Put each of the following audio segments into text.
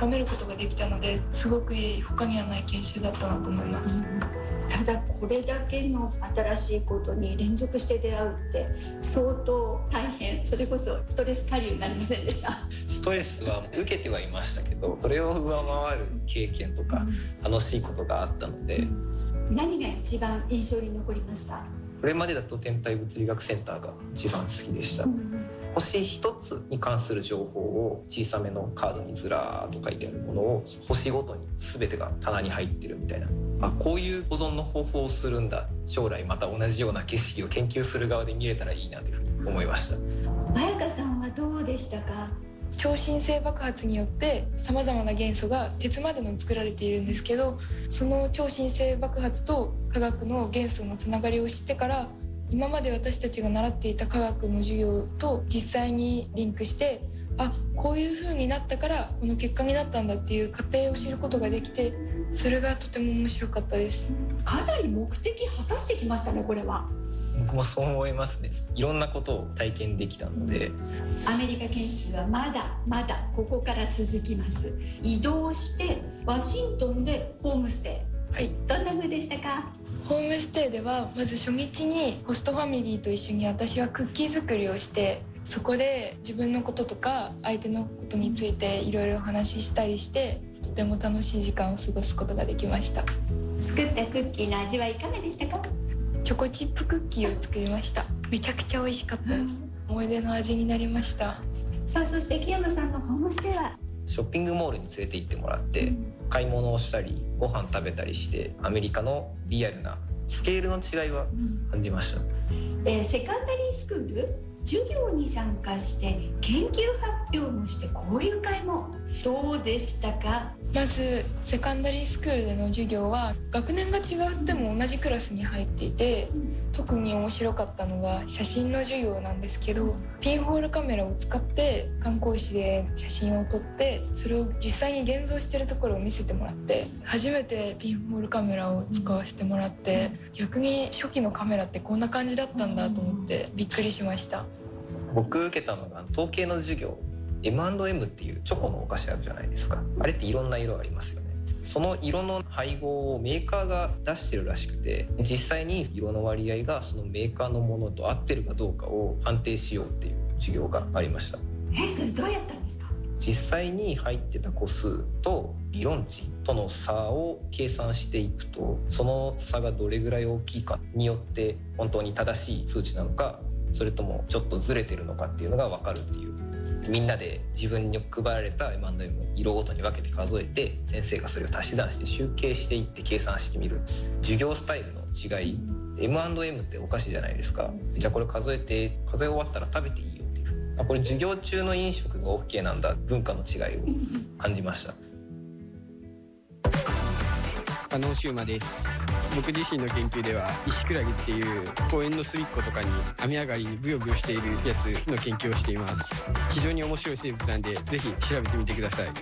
かめることができたので、すごくいい他にはない研修だったなと思います。 ただこれだけの新しいことに連続して出会うって相当大変、それこそストレス下流になりませんでした？ ストレスは受けてはいましたけど、それを上回る経験とか楽しいことがあったので、 何が一番印象に残りました？ これまでだと天体物理学センターが一番好きでした。星一つに関する情報を小さめのカードにずらーっと書いてあるものを星ごとに全てが棚に入ってるみたいな、こういう保存の方法をするんだ、将来また同じような景色を研究する側で見れたらいいなというふうに思いました。 彩香さんはどうでしたか？ 超新星爆発によってさまざまな元素が鉄までの作られているんですけど、その超新星爆発と科学の元素のつながりを知ってから、今まで私たちが習っていた科学の授業と実際にリンクして、こういう風になったからこの結果になったんだっていう過程を知ることができて、それがとても面白かったです。 かなり目的果たしてきましたね、これは。 僕もそう思いますね。いろんなことを体験できたので。 アメリカ研修はまだまだここから続きます。移動してワシントンでホームステイ、はい、どんな風でしたか？ ホームステイではまず初日にホストファミリーと一緒に私はクッキー作りをして、そこで自分のこととか相手のことについていろいろお話ししたりして、とても楽しい時間を過ごすことができました。 作ったクッキーの味はいかがでしたか？ チョコチップクッキーを作りました。めちゃくちゃ美味しかったです。思い出の味になりました。 さあ、そして木山さんのホームステイは？ ショッピングモールに連れて行ってもらって、買い物をしたりご飯食べたりして、アメリカのリアルなスケールの違いは感じました。 セカンダリースクール、授業に参加して研究発表もして交流会も、どうでしたか？ まずセカンダリースクールでの授業は学年が違っても同じクラスに入っていて、特に面白かったのが写真の授業なんですけど、ピンホールカメラを使って観光地で写真を撮って、それを実際に現像してるところを見せてもらって、初めてピンホールカメラを使わせてもらって、逆に初期のカメラってこんな感じだったんだと思ってびっくりしました。 僕受けたのが統計の授業、 M&M っていうチョコのお菓子あるじゃないですか。あれっていろんな色ありますよね。その色の配合をメーカーが出してるらしくて、実際に色の割合がそのメーカーのものと合ってるかどうかを判定しようっていう授業がありました。 それどうやったんですか？ 実際に入ってた個数と理論値との差を計算していくと、その差がどれぐらい大きいかによって本当に正しい数値なのか、それともちょっとずれてるのかっていうのが分かるっていう。みんなで自分に配られた M&M を色ごとに分けて数えて、先生がそれを足し算して集計していって計算してみる。授業スタイルの違い。 M&M ってお菓子じゃないですか。じゃあこれ数え終わったら食べていいよっていう、これ授業中の飲食が OK なんだ、文化の違いを感じました。 加納修馬です。僕自身の研究ではイシクラゲっていう公園の隅っことかに雨上がりにブヨブヨしているやつの研究をしています。非常に面白い生物なんで、ぜひ調べてみてください。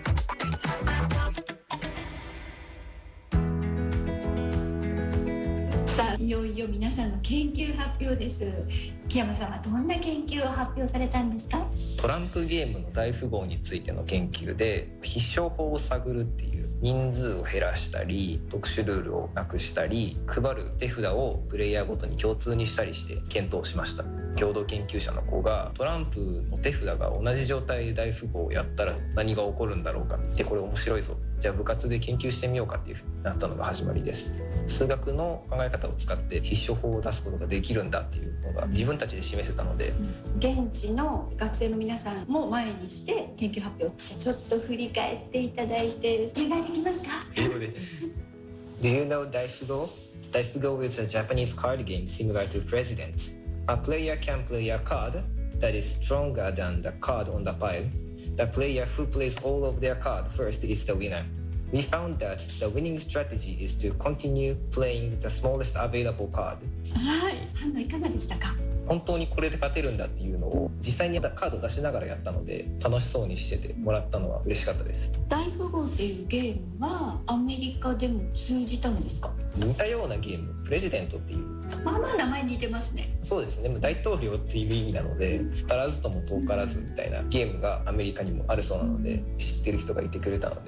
さあ、いよいよ皆さんの研究発表です。木山さんはどんな研究を発表されたんですか？ トランプゲームの大富豪についての研究で、必勝法を探るっていう、人数を減らしたり特殊ルールをなくしたり、配る手札をプレイヤーごとに共通にしたりして検討しました。共同研究者の子がトランプの手札が同じ状態で大富豪をやったら何が起こるんだろうかって、これ面白いぞ、じゃあ部活で研究してみようかっていうふうになったのが始まりです。数学の考え方を使って必勝法を出すことができるんだっていうのが自分たちで示せたので、 現地の学生の皆さんも前にして研究発表、じゃあちょっと振り返っていただいてお願いできますか？ 英語です。Do you know Daifugo? Daifugo is a Japanese card game similar to President. A player can play a card that is stronger than the card on the pile. The player who plays all of their cards first is the winner. We found that the winning strategy is to continue playing the smallest available card. はい、反応いかがでしたか？ 本当にこれで勝てるんだっていうのを実際にカードを出しながらやったので、楽しそうにしててもらったのは嬉しかったです。 大富豪っていうゲームはアメリカでも通じたのですか？ 似たようなゲーム、プレジデントっていう、 まあまあ名前似てますね。 そうですね、大統領っていう意味なので、足らずとも遠からずみたいなゲームがアメリカにもあるそうなので、知ってる人がいてくれたので